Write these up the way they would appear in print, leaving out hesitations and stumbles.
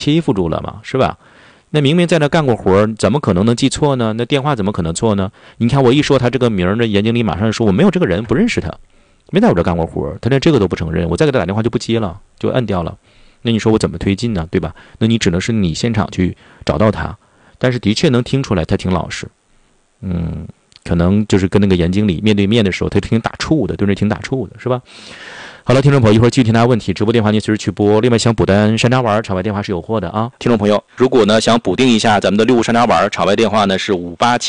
欺负住了嘛，是吧？那明明在那干过活，怎么可能记错呢？那电话怎么可能错呢？你看我一说他这个名儿，那严经理马上说我没有这个人，不认识他，没在我这干过活，他连这个都不承认，我再给他打电话就不接了，就摁掉了。那你说我怎么推进呢？对吧？那你只能是你现场去找到他，但是的确能听出来他挺老实，可能就是跟那个严经理面对面的时候，他挺打怵的，对着挺打怵的，是吧？好了，听众朋友，一会儿具体大家问题，直播电话您随时去拨。另外，想补单山楂丸场外电话是有货的啊。听众朋友，如果呢想补订一下咱们的六物山楂丸场外电话呢是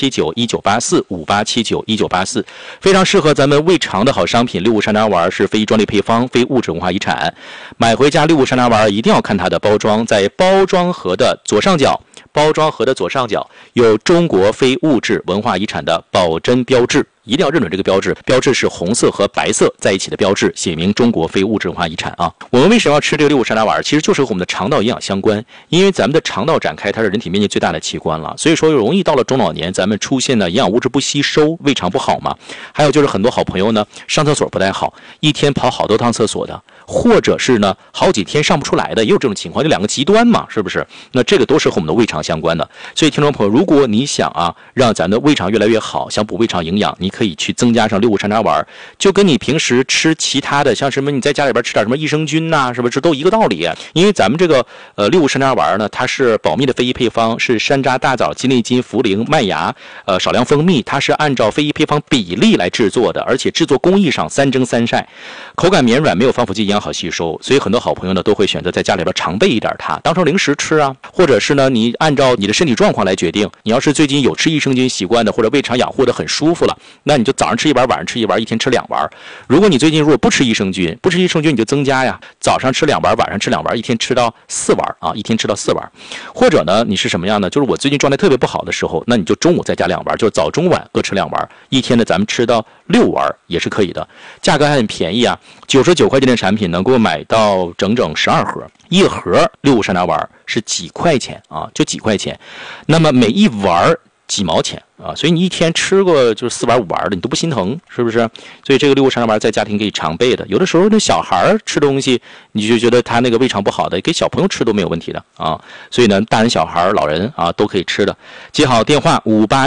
5879198458791984，非常适合咱们胃肠的好商品。六物山楂丸是非专利配方，非物质文化遗产。买回家六物山楂丸一定要看它的包装，在包装盒的左上角。有中国非物质文化遗产的保真标志，一定要认准这个标志。标志是红色和白色在一起的标志，写明中国非物质文化遗产啊。我们为什么要吃这个六物山楂丸？其实就是和我们的肠道营养相关，因为咱们的肠道展开，它是人体面积最大的器官了，所以说容易到了中老年，咱们出现的营养物质不吸收，胃肠不好嘛。还有就是很多好朋友呢，上厕所不太好，一天跑好多趟厕所的，或者是呢好几天上不出来的，也有这种情况，就两个极端嘛，是不是？那这个都是和我们的胃肠相关的。所以听众朋友，如果你想让咱的胃肠越来越好，想补胃肠营养，你可以去增加上六物山楂丸，就跟你平时吃其他的，像什么你在家里边吃点什么益生菌呐，是不是都一个道理？因为咱们这个六物山楂丸呢，它是保密的非遗配方，是山楂、大枣、鸡内金、茯苓、麦芽，少量蜂蜜，它是按照非遗配方比例来制作的，而且制作工艺上3蒸3晒，口感绵软，没有防腐剂，营养好吸收。所以很多好朋友呢都会选择在家里边常备一点它，当成零食吃啊，或者是呢你按照你的身体状况来决定。你要是最近有吃益生菌习惯的，或者胃肠养护的很舒服了，那你就早上吃一丸，晚上吃一丸，一天吃2丸。如果你最近如果不吃益生菌你就增加呀，早上吃2丸，晚上吃2丸，一天吃到4丸啊，一天吃到4丸。或者呢，你是什么样呢？就是我最近状态特别不好的时候，那你就中午再加2丸，就是早中晚各吃2丸，一天呢咱们吃到6丸也是可以的，价格还很便宜啊，99块钱的产品能够买到整整12盒。一盒六物山楂丸是几块钱啊？就几块钱，那么每一丸几毛钱啊？所以你一天吃过就是4丸5丸的，你都不心疼，是不是？所以这个六物山楂丸在家庭可以常备的。有的时候那小孩吃东西，你就觉得他那个胃肠不好的，给小朋友吃都没有问题的啊。所以呢，大人小孩老人都可以吃的。记好电话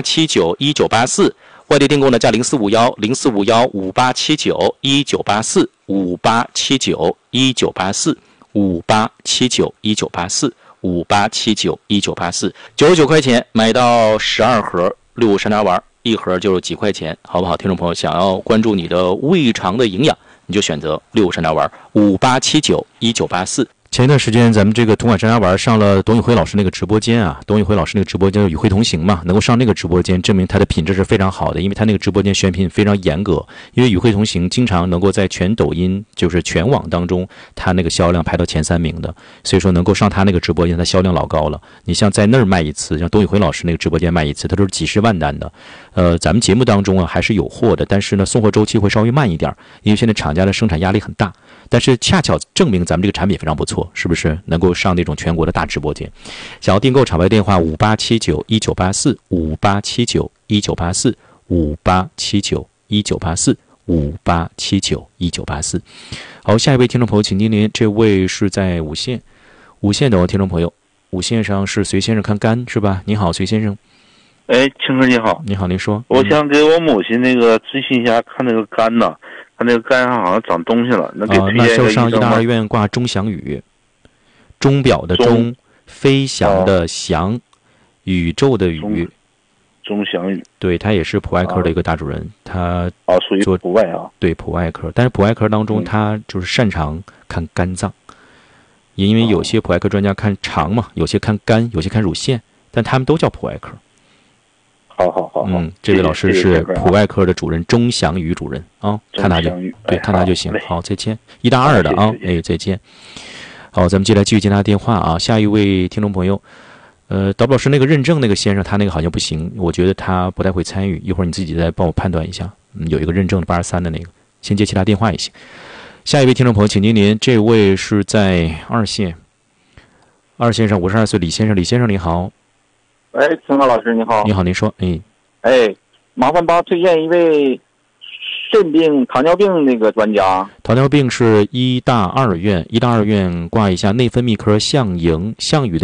58791984，外地订购呢加04510558791984，58791984。58791984，58791984，99块买到12盒六物山楂丸，一盒就是几块钱，好不好？听众朋友，想要关注你的胃肠的营养，你就选择六物山楂丸，58791984。前一段时间，咱们这个同款山楂丸上了董宇辉老师那个直播间啊，董宇辉老师那个直播间与会同行嘛，能够上那个直播间，证明它的品质是非常好的，因为他那个直播间选品非常严格，因为与会同行经常能够在全抖音就是全网当中，他那个销量排到前3名的，所以说能够上他那个直播间，他销量老高了。你像在那儿卖一次，像董宇辉老师那个直播间卖一次，他都是几10万单的。咱们节目当中还是有货的，但是呢，送货周期会稍微慢一点，因为现在厂家的生产压力很大。但是恰巧证明咱们这个产品非常不错，是不是能够上那种全国的大直播间？想要订购场外电话58791984，58791984，58791984，58791984。好，下一位听众朋友，请听您，这位是在五线的听众朋友，五线上是隋先生看肝是吧？你好，隋先生。 哎，青哥你好。 你好，您说。 我想给我母亲那个咨询一下，看那个肝呢，他那个肝上好像长东西了，能给推荐一个医生吗？ 那就上医大二院挂钟祥宇，钟表的钟，飞翔的翔，宇宙的宇。 钟祥宇， 对，他也是普外科的一个大主任，他属于普外啊。 对，普外科，但是普外科当中他就是擅长看肝脏，也因为有些普外科专家看肠嘛，有些看肝，有些看乳腺，但他们都叫普外科。 好， 这位老师是普外科的主任钟祥宇主任啊，看他就对，看他就行。好，再见，医大2的啊，哎，再见。好，咱们接下来继续接他电话啊，下一位听众朋友，导老师那个认证那个先生，他那个好像不行，我觉得他不太会参与，一会儿你自己再帮我判断一下。有一个认证的83的那个，先接其他电话也行。下一位听众朋友，请您，这位是在2线上52岁李先生，李先生你好。 哎，陈浩老师你好。 你好，您说。 麻烦帮我推荐一位肾病、糖尿病那个专家。 糖尿病是医大二院挂一下内分泌科项宇的